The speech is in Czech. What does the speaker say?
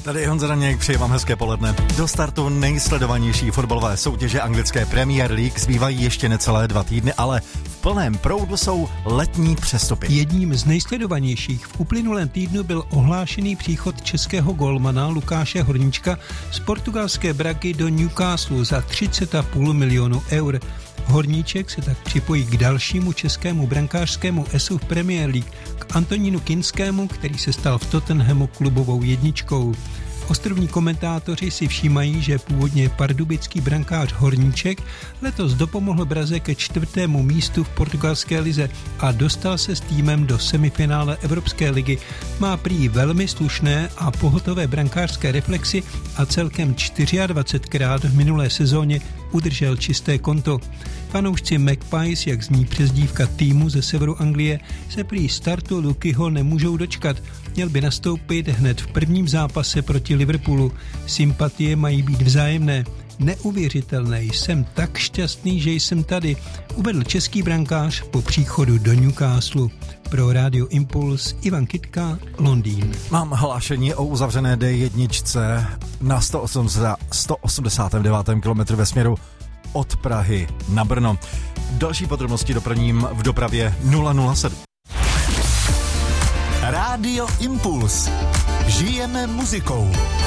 Tady Honza Daněk, přeji vám hezké poledne. Do startu nejsledovanější fotbalové soutěže anglické Premier League zbývají ještě necelé 2 týdny, ale v plném proudu jsou letní přestupy. Jedním z nejsledovanějších v uplynulém týdnu byl ohlášený příchod českého golmana Lukáše Horníčka z portugalské Bragy do Newcastle za 30,5 milionu eur. Horníček se tak připojí k dalšímu českému brankářskému esu v Premier League, k Antonínu Kinskému, který se stal v Tottenhamu klubovou jedničkou. Ostrovní komentátoři si všímají, že původně pardubický brankář Horníček letos dopomohl Braze ke 4. místu v portugalské lize a dostal se s týmem do semifinále Evropské ligy. Má prý velmi slušné a pohotové brankářské reflexy a celkem 24krát v minulé sezóně udržel čisté konto. Fanoušci Magpies, jak zní přezdívka týmu ze severu Anglie, se prý startu Lukyho nemůžou dočkat. Měl by nastoupit hned v prvním zápase proti Liverpoolu. Sympatie mají být vzájemné. Neuvěřitelné, jsem tak šťastný, že jsem tady, uvedl český brankář po příchodu do Newcastle. Pro Radio Impuls Ivan Kytka, Londýn. Mám hlášení o uzavřené D1 na 189. kilometru ve směru od Prahy na Brno. Další podrobnosti doplním v dopravě 007. Rádio Impuls. Žijeme muzikou.